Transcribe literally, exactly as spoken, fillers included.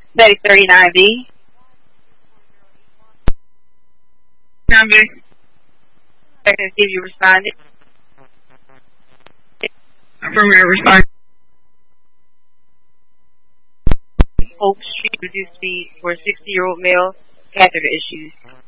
Betty thirty-nine B. Number. Check and see if you responded. Affirmative response. Oak Street reduced speed for a sixty-year-old male. Catheter issues.